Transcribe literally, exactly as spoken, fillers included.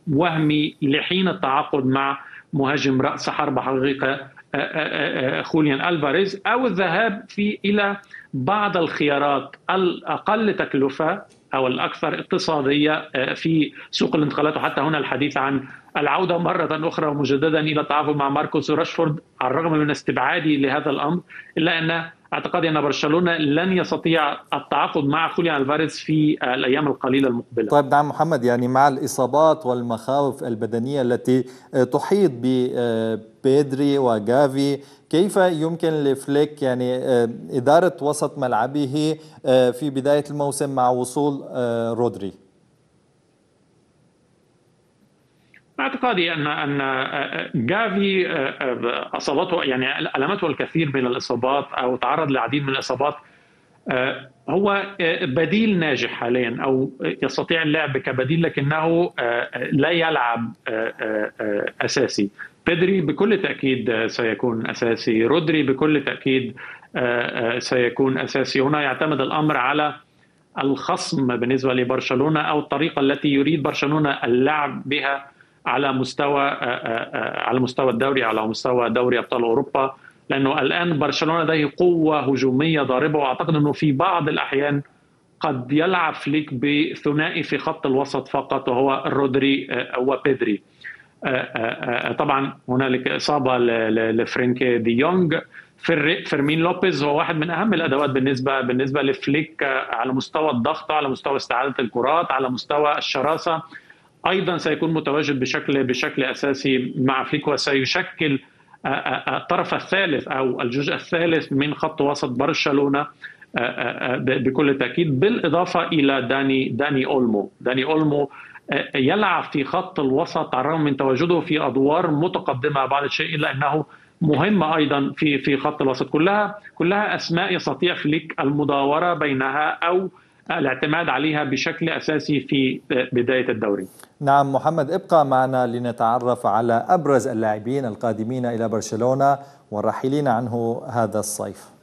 وهمي لحين التعاقد مع مهاجم رأس حربة حقيقة خوليان ألفاريز، أو الذهاب في إلى بعض الخيارات الأقل تكلفة أو الأكثر اقتصادية في سوق الانتقالات. وحتى هنا الحديث عن العودة مرة أخرى ومجددا إلى التعاقد مع ماركوس راشفورد، على الرغم من استبعادي لهذا الأمر، إلا أن اعتقادي أن برشلونة لن يستطيع التعاقد مع خوليان ألفاريز في الأيام القليلة المقبلة. طيب نعم محمد، يعني مع الإصابات والمخاوف البدنية التي تحيط ببيدري وجافي، كيف يمكن لفليك يعني إدارة وسط ملعبه في بداية الموسم مع وصول رودري؟ اعتقادي ان ان جافي اصابته يعني المته الكثير من الاصابات او تعرض لعديد من الاصابات، هو بديل ناجح حاليا او يستطيع اللعب كبديل، لكنه لا يلعب اساسي. بيدري بكل تاكيد سيكون اساسي، رودري بكل تاكيد سيكون اساسي. هنا يعتمد الامر على الخصم بالنسبه لبرشلونه او الطريقه التي يريد برشلونه اللعب بها على مستوى على مستوى الدوري، على مستوى دوري ابطال اوروبا، لانه الان برشلونه لديه قوه هجوميه ضاربه، واعتقد انه في بعض الاحيان قد يلعب فليك بثنائي في خط الوسط فقط، وهو رودري وبيدري. طبعا هنالك اصابه لفرينكي دي يونغ. فيرمين لوبيز هو واحد من اهم الادوات بالنسبه بالنسبه لفليك على مستوى الضغط، على مستوى استعاده الكرات، على مستوى الشراسه، ايضا سيكون متواجد بشكل بشكل اساسي مع فليك، وسيشكل الطرف الثالث او الجزء الثالث من خط وسط برشلونه بكل تاكيد، بالاضافه الى داني داني اولمو. داني اولمو يلعب في خط الوسط على الرغم من تواجده في ادوار متقدمه بعض الشيء، الا انه مهم ايضا في في خط الوسط. كلها كلها اسماء يستطيع فليك المداوره بينها او الاعتماد عليها بشكل اساسي في بدايه الدوري. نعم محمد، ابقى معنا لنتعرف على ابرز اللاعبين القادمين الى برشلونه والراحلين عنه هذا الصيف.